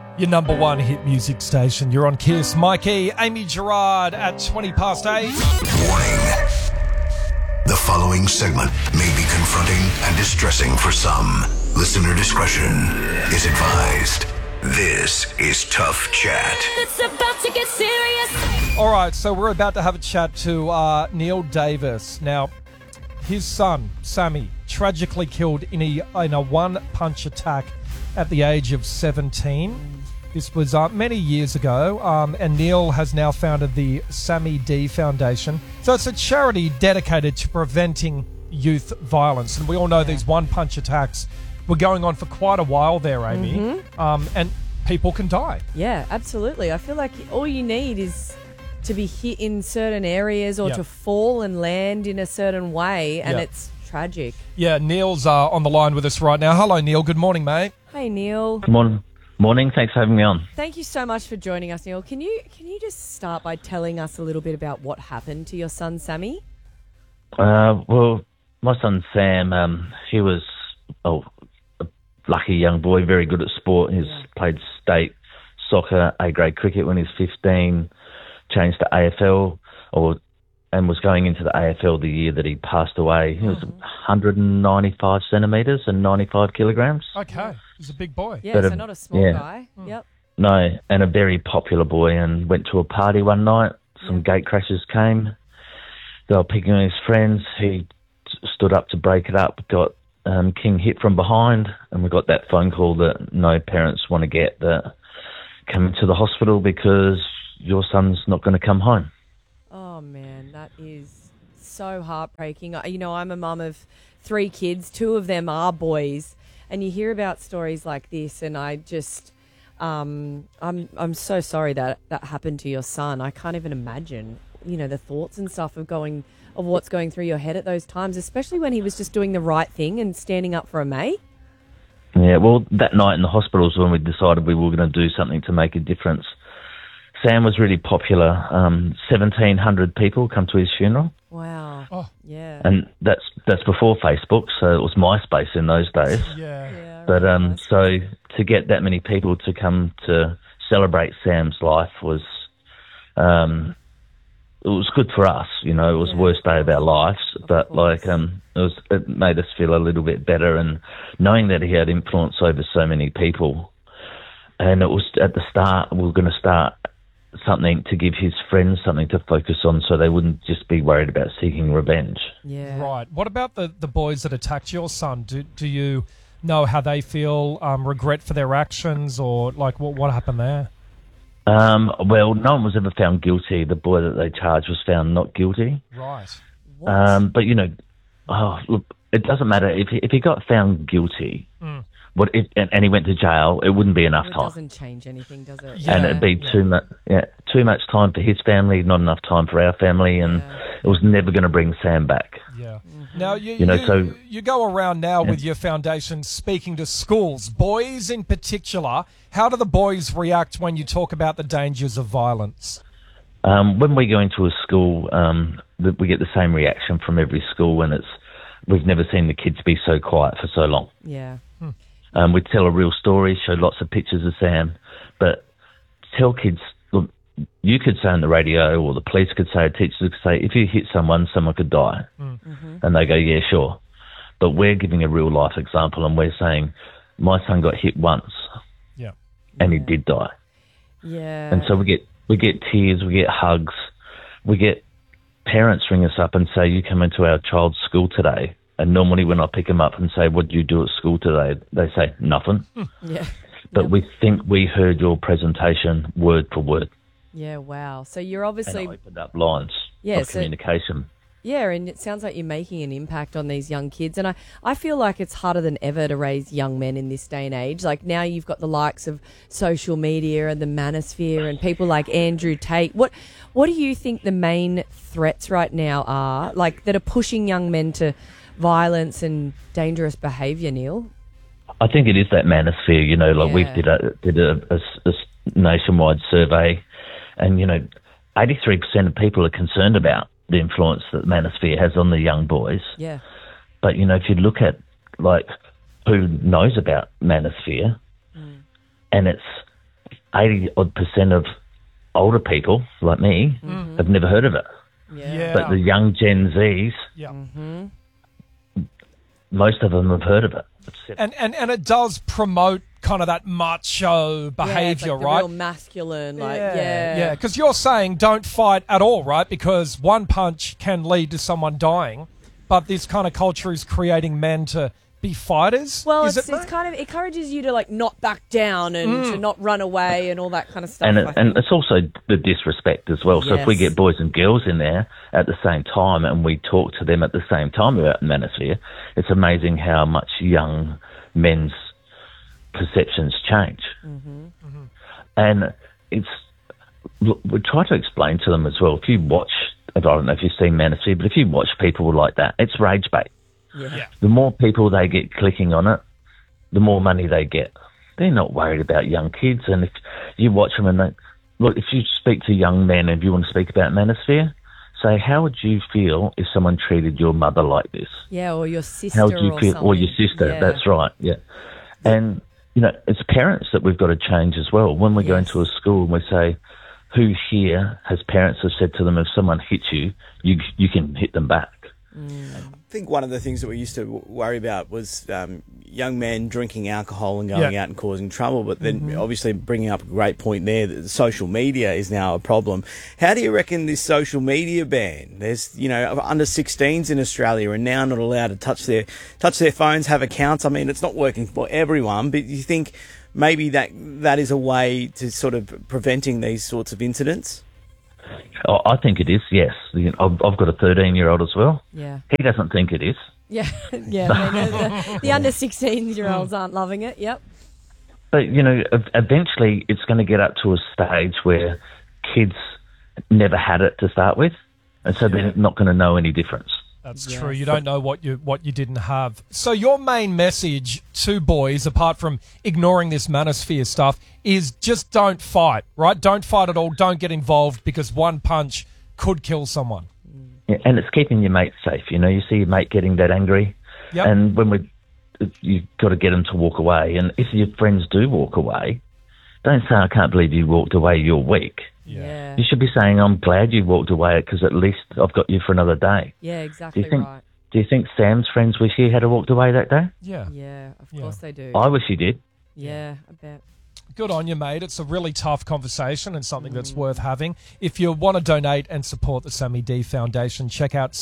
Your number one hit music station. You're on Kiss. Mikey, Amy Gerard at 20 past 8. Warning. The following segment may be confronting and distressing for some. Listener discretion is advised. This is Tough Chat. It's about to get serious. All right, so we're about to have a chat to Neil Davis. Now, his son, Sammy, tragically killed in a one-punch attack at the age of 17. This was many years ago, and Neil has now founded the Sammy D Foundation. So it's a charity dedicated to preventing youth violence. And we all know these one-punch attacks were going on for quite a while there, Amy. And people can die. Yeah, absolutely. I feel like all you need is to be hit in certain areas or to fall and land in a certain way, and it's tragic. Yeah, Neil's on the line with us right now. Hello, Neil. Good morning, mate. Hey, Neil. Morning. Thanks for having me on. Thank you so much for joining us, Neil. Can you just start by telling us a little bit about what happened to your son, Sammy? Well, my son Sam, he was a lucky young boy, very good at sport. He's played state soccer, A-grade cricket when he was 15, changed to AFL, and was going into the AFL the year that he passed away. He was 195 centimetres and 95 kilograms. Okay, he's a big boy. Yeah, so not a small guy. Yep. No, and a very popular boy, and went to a party one night. Some gate crashers came. They were picking on his friends. He stood up to break it up, got King hit from behind, and we got that phone call that no parents want to get, that come into the hospital because your son's not going to come home. Oh, man, that is so heartbreaking. You know, I'm a mum of 3 kids. 2 of them are boys. And you hear about stories like this, and I just, I'm so sorry that happened to your son. I can't even imagine, you know, the thoughts and stuff of what's going through your head at those times, especially when he was just doing the right thing and standing up for a mate. Yeah, well, that night in the hospital was when we decided we were going to do something to make a difference. Sam was really popular. 1,700 people come to his funeral. Wow. Oh. Yeah. And that's before Facebook, so it was MySpace in those days. Yeah. But so to get that many people to come to celebrate Sam's life was, it was good for us. You know, it was the worst day of our lives, but it made us feel a little bit better, and knowing that he had influence over so many people. And it was at the start, we were going to start something to give his friends something to focus on, so they wouldn't just be worried about seeking revenge. Yeah. Right. What about the boys that attacked your son? Do you know how they feel, regret for their actions, or like what happened there? Well, no one was ever found guilty. The boy that they charged was found not guilty. Right. But, you know, look, it doesn't matter. If he got found guilty, and he went to jail, it wouldn't be enough time. It doesn't change anything, does it? And it'd be too much time for his family, not enough time for our family, and it was never going to bring Sam back. Yeah. Now, so you go around now with your foundation speaking to schools, boys in particular. How do the boys react when you talk about the dangers of violence? When we go into a school, we get the same reaction from every school, and we've never seen the kids be so quiet for so long. Yeah. We tell a real story, show lots of pictures of Sam, but tell kids, look, you could say on the radio, or the police could say, teachers could say, if you hit someone could die. And they go, yeah, sure. But we're giving a real life example, and we're saying, my son got hit once, and he did die. Yeah. And so we get tears, we get hugs, we get parents ring us up and say, you come into our child's school today. And normally when I pick them up and say, what did you do at school today? They say, nothing. Yeah. But we think we heard your presentation word for word. Yeah, wow. So you're obviously... And opened up lines of communication. Yeah, and it sounds like you're making an impact on these young kids. And I feel like it's harder than ever to raise young men in this day and age. Like now you've got the likes of social media and the manosphere and people like Andrew Tate. What do you think the main threats right now are, like that are pushing young men to violence and dangerous behaviour, Neil? I think it is that manosphere, you know, like we did a nationwide survey, and, you know, 83% of people are concerned about the influence that manosphere has on the young boys. Yeah. But, you know, if you look at, like, who knows about manosphere, and it's 80% of older people like me have never heard of it. Yeah. But the young Gen Zs, Yeah. most of them have heard of it. And it does promote kind of that macho behaviour, it's like the right? real masculine, Yeah, because you're saying don't fight at all, right? Because one punch can lead to someone dying, but this kind of culture is creating men to be fighters. Well, is it's kind of encourages you to like not back down and to not run away and all that kind of stuff. And it's also the disrespect as well. So if we Yes. get boys and girls in there at the same time and we talk to them at the same time about manosphere, it's amazing how much young men's perceptions change. And we try to explain to them as well. If you watch, I don't know if you've seen Manosphere, but if you watch people like that, it's rage bait. Yeah. The more people they get clicking on it, the more money they get. They're not worried about young kids. And if you watch them and look, if you speak to young men and if you want to speak about Manosphere, say, how would you feel if someone treated your mother like this? Yeah, or your sister. How would you feel? Or your sister, Yeah. that's right, yeah. And, it's parents that we've got to change as well. When we go into a school and we say, who here has parents have said to them, if someone hits you, you can hit them back? I think one of the things that we used to worry about was young men drinking alcohol and going out and causing trouble. But then obviously bringing up a great point there that social media is now a problem. How do you reckon this social media ban? There's, under 16s in Australia are now not allowed to touch their phones, have accounts. I mean, it's not working for everyone, but you think maybe that is a way to sort of preventing these sorts of incidents? Oh, I think it is, yes. I've got a 13-year-old as well. Yeah. He doesn't think it is. Yeah. The under 16-year-olds aren't loving it. Yep. But, eventually it's going to get up to a stage where kids never had it to start with, and so they're not going to know any difference. That's true. You don't know what you didn't have. So your main message to boys, apart from ignoring this manosphere stuff, is just don't fight, right? Don't fight at all. Don't get involved because one punch could kill someone. Yeah, and it's keeping your mate safe. You see your mate getting that angry, and when you've got to get them to walk away. And if your friends do walk away, don't say, I can't believe you walked away, you're weak. Yeah. You should be saying, I'm glad you walked away because at least I've got you for another day. Yeah, exactly right. Do you think Sam's friends wish he had walked away that day? Yeah. Yeah, of course they do. I wish he did. Yeah, I bet. Good on you, mate. It's a really tough conversation and something that's worth having. If you want to donate and support the Sammy D Foundation, check out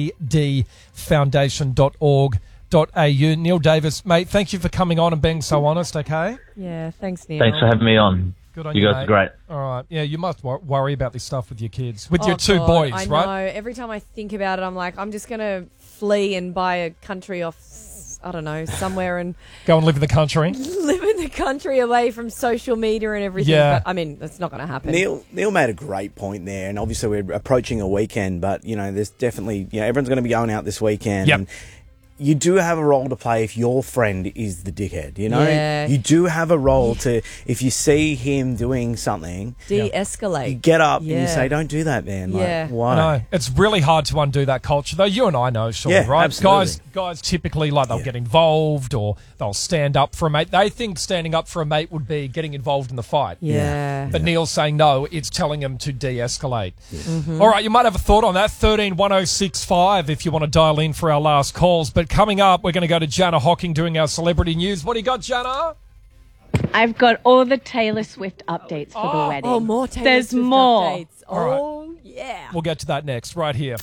sammydfoundation.org.au. Neil Davis, mate, thank you for coming on and being so honest, okay? Yeah, thanks, Neil. Thanks for having me on. Good on you you, guys mate. are great. All right. Yeah, you must worry about this stuff with your kids, with your Oh, two God, boys, I right? know. Every time I think about it, I'm like, I'm just going to flee and buy a country off, I don't know, somewhere and Go and live in the country. live in the country away from social media and everything. Yeah. But, I mean, that's not going to happen. Neil made a great point there, and obviously we're approaching a weekend, but, there's definitely, everyone's going to be going out this weekend. Yep. And you do have a role to play if your friend is the dickhead, Yeah. You do have a role to, if you see him doing something, De-escalate. you get up and you Yeah. say, don't do that, man. Yeah. Like, why? No, it's really hard to undo that culture, though. You and I know, Sean, Yeah, right? absolutely. Guys typically, they'll get involved or they'll stand up for a mate. They think standing up for a mate would be getting involved in the fight. Yeah. But Neil's saying no, it's telling him to de-escalate. All right, you might have a thought on that. 131065 if you want to dial in for our last calls. But coming up, we're going to go to Jana Hocking doing our celebrity news. What do you got, Jana? I've got all the Taylor Swift updates for the wedding. Oh, more Taylor There's Swift more. updates. All right. Oh, yeah. We'll get to that next, right here.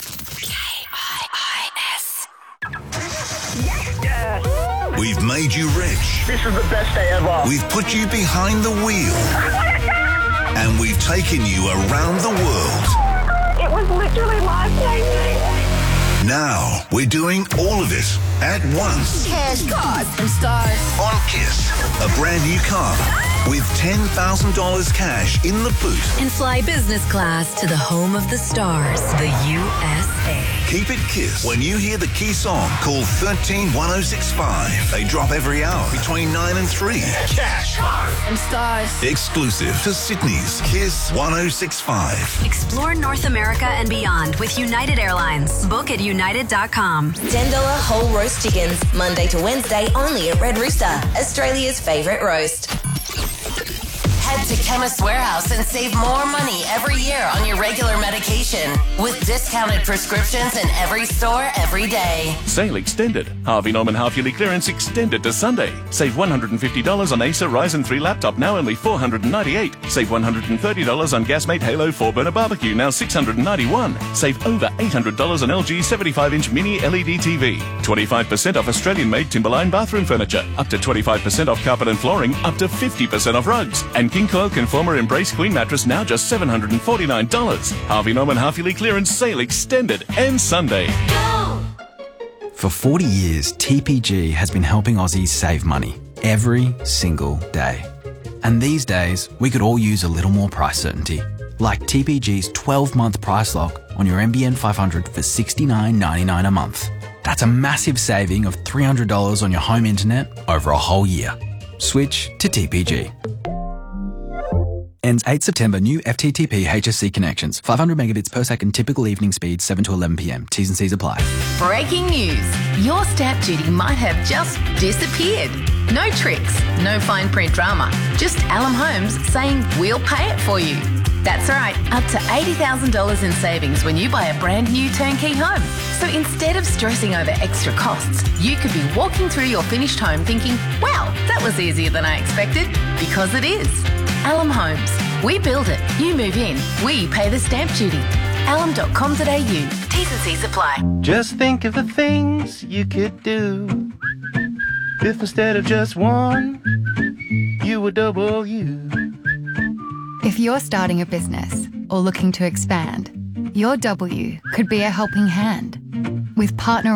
We've made you rich. This is the best day ever. We've put you behind the wheel. And we've taken you around the world. It was literally life-changing. Now we're doing all of it at once. Cash, cars, and stars. On KISS, a brand new car with $10,000 cash in the boot. And fly business class to the home of the stars, the USA. Keep it KISS. When you hear the key song, call 131065. They drop every hour between 9 and 3. Cash, cars, and stars. Exclusive to Sydney's KISS 1065. Explore North America and beyond with United Airlines. Book at united.com. $10 whole roast chickens, Monday to Wednesday, only at Red Rooster, Australia's favourite roast. Head to Chemist Warehouse and save more money every year on your regular medication with discounted prescriptions in every store every day. Sale extended. Harvey Norman half-yearly clearance extended to Sunday. Save $150 on Acer Ryzen 3 laptop, now only $498. Save $130 on Gasmate Halo 4-burner barbecue, now $691. Save over $800 on LG 75-inch mini LED TV. 25% off Australian-made Timberline bathroom furniture. Up to 25% off carpet and flooring. Up to 50% off rugs. And King Coil Conformer Embrace Queen mattress, now just $749. Harvey Norman half-yearly clearance sale extended and Sunday. For 40 years, TPG has been helping Aussies save money every single day. And these days, we could all use a little more price certainty. Like TPG's 12-month price lock on your NBN 500 for $69.99 a month. That's a massive saving of $300 on your home internet over a whole year. Switch to TPG. Ends 8 September. New FTTP HSC connections. 500 megabits per second. Typical evening speed 7 to 11 p.m. T's and C's apply. Breaking news. Your stamp duty might have just disappeared. No tricks, no fine print drama. Just Alum Homes saying we'll pay it for you. That's right, up to $80,000 in savings when you buy a brand new turnkey home. So instead of stressing over extra costs, you could be walking through your finished home thinking, wow, that was easier than I expected, because it is. Alum Homes. We build it, you move in, we pay the stamp duty. alum.com.au. T's and C's apply. Just think of the things you could do if instead of just one, you were double you. If you're starting a business or looking to expand, your W could be a helping hand. With partner